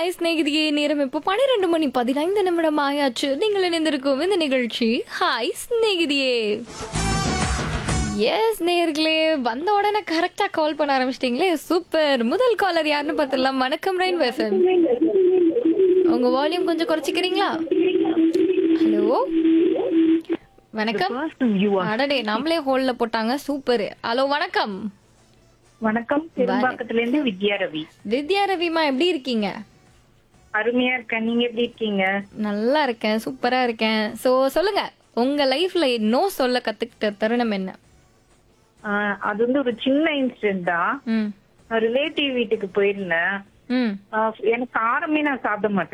Hi ஸ்நேகிதியே, நேரம் இப்போ 12:15 ஆயாச்சு. நீங்கள் இணைந்திருக்கும் இந்த நிகழ்ச்சி ஹாய் ஸ்நேகிதியே. எஸ் நேயர்களே, வந்த உடனே கரெக்டா கால் பண்ண ஆரம்பிச்சிட்டீங்களே, சூப்பர். முதல் காலர் யாருன்னு பார்த்துடலாம். வணக்கம் ரெயின்போ எஃப்எம். உங்க வால்யூம் கொஞ்சம் குறைச்சிக்கிறீங்களா? ஹலோ வணக்கம். அடடே, நம்மளே ஹோல்ல போட்டாங்க, சூப்பர். ஹலோ வணக்கம். வணக்கம், பெரும்பாக்கத்துல இருந்து வித்யா ரவி. வித்யா ரவிமா, எப்படி இருக்கீங்க? அருமையா இருக்கேன், நீங்க எப்படி இருக்கீங்க? நல்லா இருக்கேன், சூப்பரா இருக்கேன். சோ சொல்லுங்க, உங்க லைஃப்ல நோ சொல்ல கத்துக்கிட்ட தருணம் என்ன? அது வந்து ஒரு சின்ன இன்சிடென்ட் தான். ம் ரிலேட்டிவ் வீட்டுக்கு போயிருந்தேன். ம் எனக்கு காரமே நான் சாப்பிட மாட்டேன்.